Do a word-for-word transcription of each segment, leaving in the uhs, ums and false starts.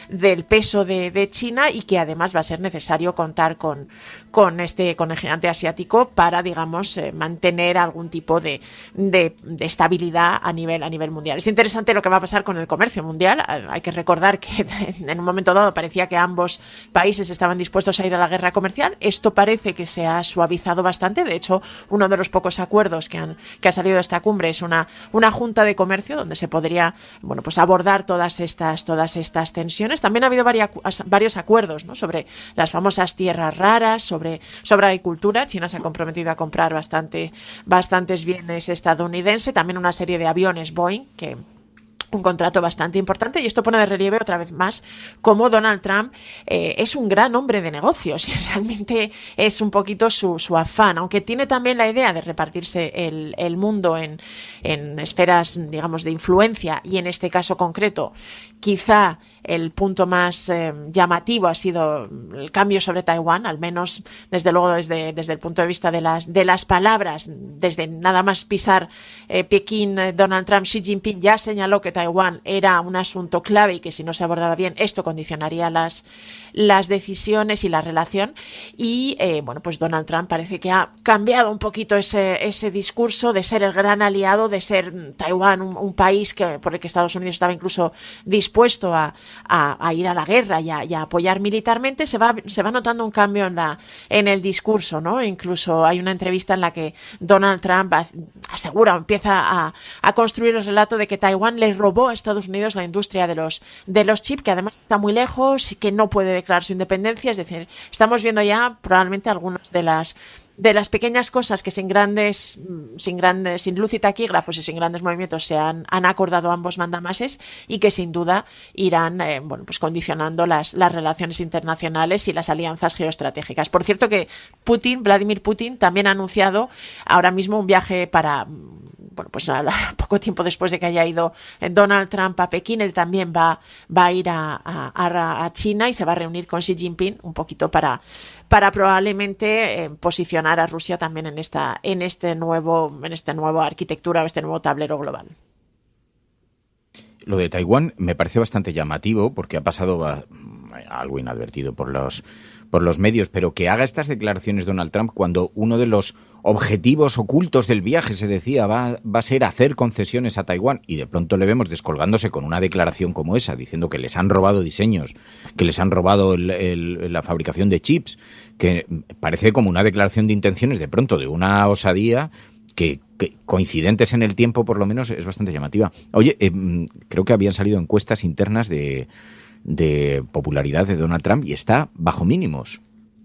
del peso de, de China y que además va a ser necesario contar con, con, este, con el gigante asiático para, digamos, eh, mantener algún tipo de, de, de estabilidad a nivel, a nivel mundial. Es interesante lo que va a pasar con el comercio mundial. Hay que recordar que en un momento dado parecía que ambos países estaban dispuestos a ir a la guerra comercial. Esto parece que se ha suavizado bastante. De hecho, uno de los pocos acuerdos que, han, que ha salido de esta cumbre es una, una junta de comercio donde se podría, bueno, pues abordar todas estas, todas estas tensiones. También ha habido varias, varios acuerdos, ¿no?, sobre las famosas tierras raras, sobre, sobre agricultura. China se ha comprometido a comprar bastante, bastantes bienes estadounidenses. También una serie de aviones Boeing, que un contrato bastante importante, y esto pone de relieve otra vez más cómo Donald Trump eh, es un gran hombre de negocios y realmente es un poquito su, su afán, aunque tiene también la idea de repartirse el, el mundo en, en esferas, digamos, de influencia, y en este caso concreto quizá el punto más eh, llamativo ha sido el cambio sobre Taiwán, al menos desde luego desde, desde el punto de vista de las, de las palabras. Desde nada más pisar eh, Pekín, eh, Donald Trump, Xi Jinping ya señaló que Taiwán era un asunto clave y que si no se abordaba bien esto condicionaría las, las decisiones y la relación. Y eh, bueno, pues Donald Trump parece que ha cambiado un poquito ese, ese discurso de ser el gran aliado, de ser Taiwán un, un país que, por el que Estados Unidos estaba incluso dispuesto a A, a ir a la guerra y a, y a apoyar militarmente. Se va, se va notando un cambio en, la, en el discurso, ¿no? Incluso hay una entrevista en la que Donald Trump asegura, empieza a, a construir el relato de que Taiwán le robó a Estados Unidos la industria de los, de los chips, que además está muy lejos y que no puede declarar su independencia. Es decir, estamos viendo ya probablemente algunas de las de las pequeñas cosas que sin grandes, sin grandes, sin luz y taquígrafos y sin grandes movimientos se han, han acordado ambos mandamases, y que sin duda irán eh, bueno, pues condicionando las, las relaciones internacionales y las alianzas geoestratégicas. Por cierto que Putin, Vladimir Putin, también ha anunciado ahora mismo un viaje para, bueno, pues a, a poco tiempo después de que haya ido Donald Trump a Pekín, él también va, va a ir a, a, a China y se va a reunir con Xi Jinping un poquito para, para probablemente eh, posicionar a Rusia también en esta, en este nuevo, en esta nueva arquitectura, este nuevo tablero global. Lo de Taiwán me parece bastante llamativo porque ha pasado a, a algo inadvertido por los, por los medios, pero que haga estas declaraciones Donald Trump cuando uno de los objetivos ocultos del viaje, se decía, va, va a ser hacer concesiones a Taiwán, y de pronto le vemos descolgándose con una declaración como esa, diciendo que les han robado diseños, que les han robado el, el, la fabricación de chips, que parece como una declaración de intenciones de pronto de una osadía que, que coincidentes en el tiempo por lo menos es bastante llamativa. Oye, eh, creo que habían salido encuestas internas de, de popularidad de Donald Trump y está bajo mínimos.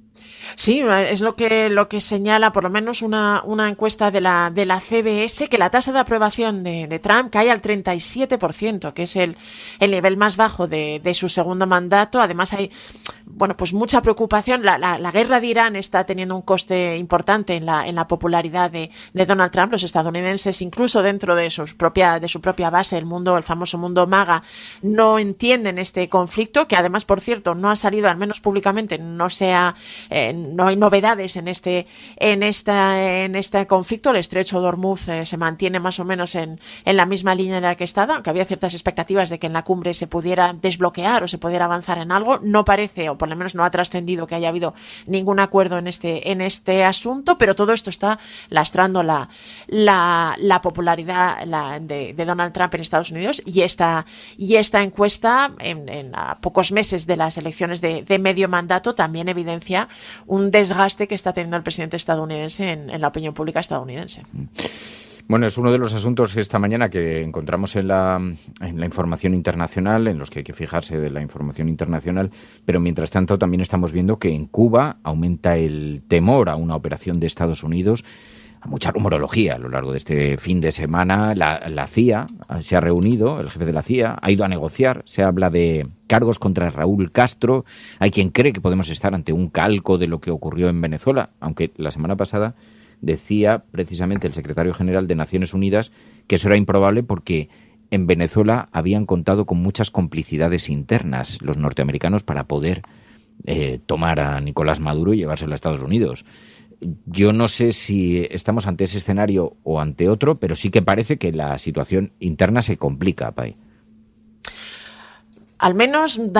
Sí, es lo que lo que señala por lo menos una, una encuesta de la de la C B S, que la tasa de aprobación de, de Trump cae al treinta y siete por ciento, que es el, el nivel más bajo de, de su segundo mandato. Además hay, bueno, pues mucha preocupación. La, la, la guerra de Irán está teniendo un coste importante en la en la popularidad de, de Donald Trump. Los estadounidenses, incluso dentro de sus propia de su propia base, el mundo, el famoso mundo MAGA, no entienden este conflicto, que además, por cierto, no ha salido, al menos públicamente, no se ha eh, no hay novedades en este en esta en este conflicto. El estrecho de Hormuz eh, se mantiene más o menos en, en la misma línea en la que estaba, aunque había ciertas expectativas de que en la cumbre se pudiera desbloquear o se pudiera avanzar en algo. No parece, o por lo menos no ha trascendido, que haya habido ningún acuerdo en este en este asunto, pero todo esto está lastrando la la, la popularidad la, de, de Donald Trump en Estados Unidos, y esta y esta encuesta en, en a pocos meses de las elecciones de, de medio mandato también evidencia un desgaste que está teniendo el presidente estadounidense en, en la opinión pública estadounidense. Bueno, es uno de los asuntos esta mañana que encontramos en la, en la información internacional, en los que hay que fijarse de la información internacional, pero mientras tanto también estamos viendo que en Cuba aumenta el temor a una operación de Estados Unidos. A mucha rumorología a lo largo de este fin de semana. La, la C I A se ha reunido, el jefe de la C I A ha ido a negociar. Se habla de cargos contra Raúl Castro. Hay quien cree que podemos estar ante un calco de lo que ocurrió en Venezuela, aunque la semana pasada decía precisamente el secretario general de Naciones Unidas que eso era improbable porque en Venezuela habían contado con muchas complicidades internas los norteamericanos para poder eh, tomar a Nicolás Maduro y llevárselo a Estados Unidos. Yo no sé si estamos ante ese escenario o ante otro, pero sí que parece que la situación interna se complica, Pai. Al menos